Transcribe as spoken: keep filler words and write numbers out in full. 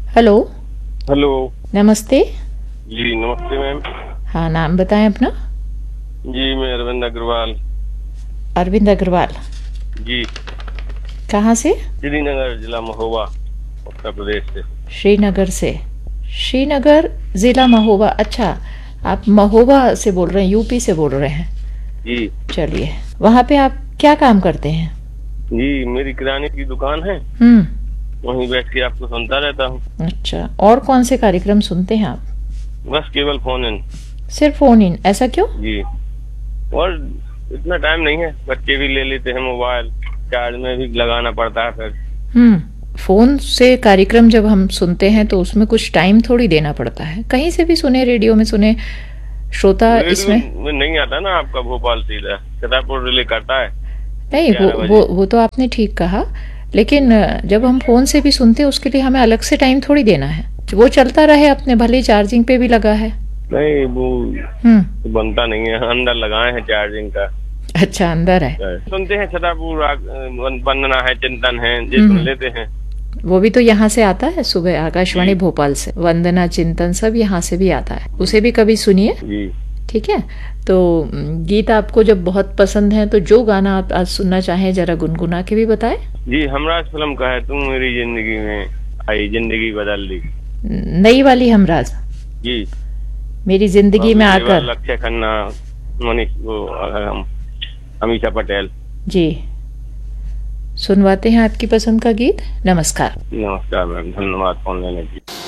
Hello. Hello. नमस्ते। जी नमस्ते ma'am. हाँ, नाम बताएं अपना। जी मैं अरविंद अग्रवाल। अरविंद अग्रवाल। जी। कहाँ से? श्रीनगर जिला महोबा, उत्तर प्रदेश से। श्रीनगर से। श्रीनगर जिला महोबा। अच्छा, आप महोबा से बोल रहे हैं, यूपी से बोल रहे हैं। जी। चलिए, वहाँ पे आप क्या काम करते हैं? जी मेरी किराने की दुकान है, हम्म। वहीं बैठ के आपको सुनता रहता हूँ। अच्छा, और कौन से कार्यक्रम सुनते हैं आप? बस केवल फोन इन। सिर्फ फोन इन, ऐसा क्यों? जी, और इतना टाइम नहीं है, बच्चे भी ले लेते हैं मोबाइल, चार्ज में भी लगाना पड़ता है फिर। हम्म। फोन से कार्यक्रम जब हम सुनते हैं तो उसमें कुछ टाइम थोड़ी देना पड़ता है। कहीं से भी सुने, रेडियो में सुने, श्रोता रेडियो इसमें में नहीं आता ना आपका भोपाल, सीधा छतरपुर रिले करता है नहीं। वो ग्यारह वो बजे वो तो आपने ठीक कहा, लेकिन अ, जब हम फोन से भी सुनते हैं उसके लिए हमें अलग से टाइम थोड़ी देना है। वो चलता रहे अपने, भले चार्जिंग पे भी लगा है। नहीं, वो हम्म। तो बनता नहीं है, अंदर लगाए हैं चार्जिंग का। अच्छा, अंदर है। सुनते हैं छतरपुर, वंदना है, चिंतन है, ये सुन हम्म। लेते हैं। वो भी तो यहाँ से आता है, सुबह आकाशवाणी जी भोपाल से वंदना चिंतन सब यहाँ से भी आता है, उसे भी कभी सुनिए। जी। ठीक है। तो म, गीत आपको जब बहुत पसंद है तो जो गाना आप आज सुनना चाहें जरा गुनगुना के भी बताएं। जी हमराज फिल्म का है, तुम मेरी जिंदगी में आई, जिंदगी बदल दी। नई वाली हमराज, जी। मेरी जिंदगी में बॉबी आकर। देओल, अक्षय खन्ना, मनीष वो हम अमीषा पटेल। जी, सुनवाते हैं आपकी पसंद का गीत। नमस्कार। नमस्कार मैम, धन्यवाद फोन लेने की।